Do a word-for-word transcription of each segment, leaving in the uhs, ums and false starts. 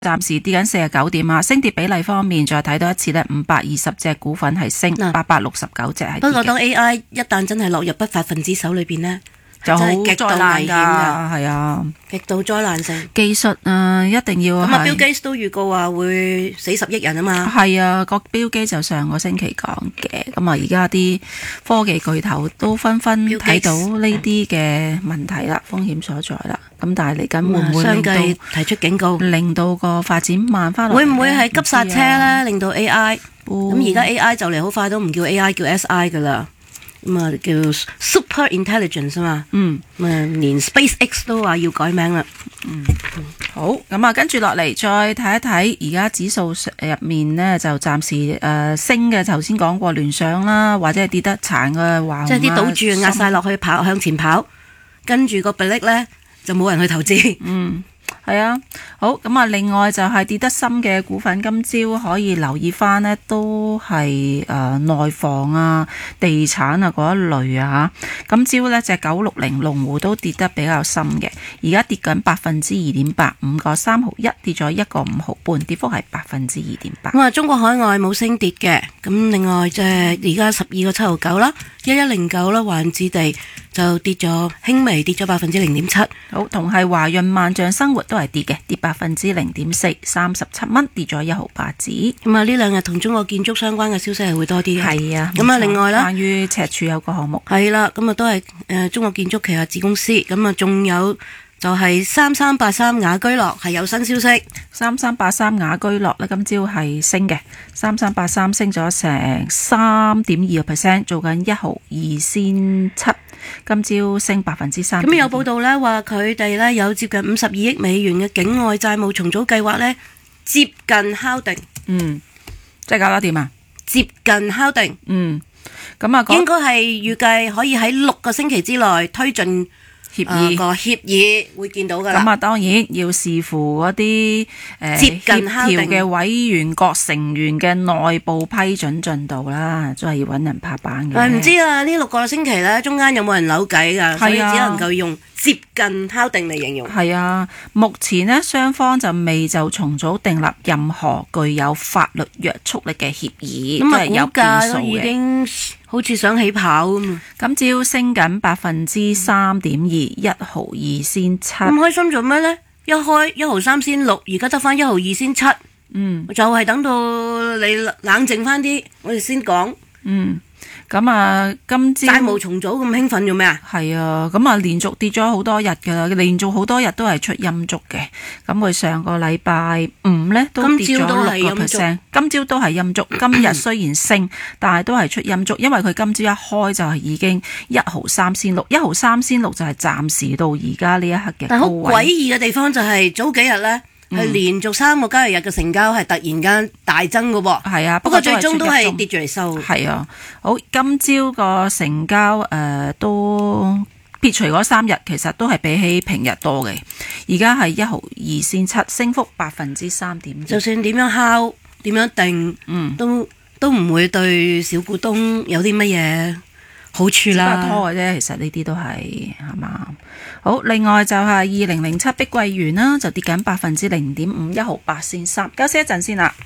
暫時跌緊四十九點啊，升跌比例方面再睇到一次呢，五百二十隻股份係升，八百六十九隻係跌嘅。 不過當 A I 一旦真係落入不法分子手裏邊呢， 就好極度危險㗎， 係啊， 極度災難性技術啊，一定要咁啊。Bill Gates都預告話會死十億人啊嘛。 係啊，個 Bill Gates就上個星期講嘅，咁啊而家啲科技巨頭都紛紛睇到呢啲嘅問題啦，風險所在啦。咁但係嚟緊會唔會令到相繼提出警告， 令到個發展慢翻落嚟？ 會唔會係急剎車咧？令到 A I 咁而家 A I 就嚟好快都唔叫 A I 叫 S I 噶啦。咁啊叫 Super Intelligence 啊嘛， 嗯， 咁啊連 SpaceX 都話要改名啦， 嗯，好，咁啊跟住落嚟再睇一睇，而家指數入面呢，就暫時誒、呃、升嘅，頭先講過聯想啦，或者係跌得殘嘅華虹， 即係啲賭注壓晒落去跑向前跑，跟住個比例咧就冇人去投資， 嗯。係啊，好咁啊！另外就係跌得深嘅股份，今朝可以留意翻呢，都係誒內房啊、地產啊嗰一類啊嚇。今朝呢隻九六零龍湖都跌得比較深嘅，而家跌緊百分之二點八，五個三毫一，跌咗一個五毫半，跌幅係百分之二點八。 咁啊，中國海外冇升跌嘅，咁另外即係而家十二個七毫九啦，一一零九啦，華潤置地就跌咗輕微跌咗百分之零點七。 好，同係華潤萬象生活都係跌嘅，跌百分之零點四，三十七蚊，跌咗一毫八子。 咁啊，呢兩日同中國建築相關嘅消息係會多啲嘅。 係啊， 咁啊，另外啦， 關於赤柱有個項目係啦，咁啊都係誒中國建築旗下子公司。咁啊，仲有就係三三八三雅居樂係有新消息。 三三八三雅居樂呢，今朝係升嘅，三三八三升咗成三點二個 percent， 做緊一毫二仙七。今朝升百分之三。 咁有報道咧話佢哋咧有接近五十二億美元嘅境外債務重組計劃咧，接近敲定。 嗯，即係搞得掂啊？ 接近敲定。 嗯，咁啊， 應該係預計可以喺六個星期之內推進協議，個協議會見到噶啦。 咁啊，當然要視乎嗰啲誒接近敲定協調嘅委員國成員嘅內部批准進度啦，都係要揾人拍板嘅。 誒唔知啊，呢六個星期咧，中間有冇人扭計㗎？所以只能夠用接近敲定嚟形容。 係啊，目前呢雙方就未就重組訂立任何具有法律約束力嘅協議， 咁啊， 都係有股價都變數嘅。 已經好似想起跑咁啊！ 今朝升緊百分之三點二，一毫二仙七。 咁開心做咩呢？一開一毫三仙六，而家得翻一毫二仙七。 嗯， 就係等到你冷靜翻啲，我哋先講。 嗯。咁啊，今朝債務重組咁興奮做咩啊？ 係啊，咁啊連續跌咗好多日㗎啦，連續好多日都係出陰燭嘅。咁佢上個禮拜五呢都跌咗六個 percent，今朝都係陰燭。今日雖然升，但係都係出陰燭，因為佢今朝一開就係已經一毫三仙六，一毫三仙六就係暫時到而家呢一刻嘅高位。 但係好詭異嘅地方就係早幾日呢。係、嗯、連續三個交易日嘅成交係突然間大增嘅噃， 係啊， 不過最終都係跌住嚟收。 係啊，好，今朝個成交誒、呃、都撇除嗰三日，其實都係比起平日多嘅。而家係一毫二仙七，升幅百分之三點二。 就算點樣敲，點樣定，嗯，都都唔會對小股東有啲乜嘢好處啦。 拖嘅啫，其實呢啲都係係嘛。好，另外就係二零零七碧桂園啦，就跌緊百分之零點五，一毫八仙三。休息一陣先啦。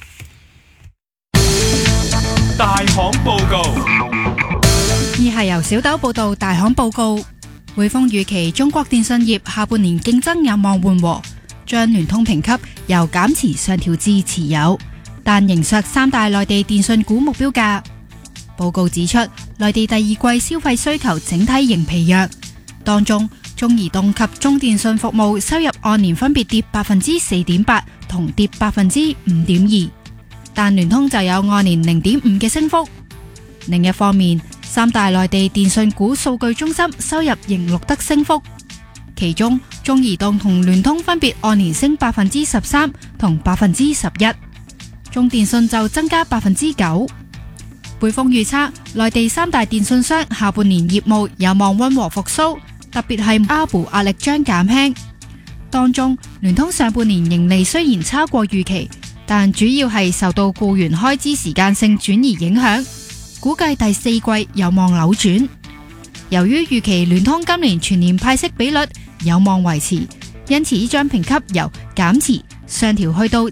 大行報告， 而係由小豆報道大行報告。匯豐預期中國電信業下半年競爭有望緩和，將聯通評級由減持上調至持有，但仍削三大內地電信股目標價。報告指出，內地第二季消費需求整體仍疲弱，當中中移動及中電信服務收入按年分別跌百分之四點八同跌百分之五點二，但聯通就有按年零點五嘅升幅。另一方面，三大內地電信股數據中心收入仍錄得升幅，其中中移動同聯通分別按年升百分之十三同百分之十一，中電信就增加百分之九。匯豐預測，內地三大電信商下半年業務有望溫和復甦，特別係 A R P U 壓力將減輕。當中，聯通上半年盈利雖然超過預期，但主要係受到僱員開支時間性轉移影響，估計第四季有望扭轉。由於預期聯通今年全年派息比率有望維持，因此將評級由減持上調去到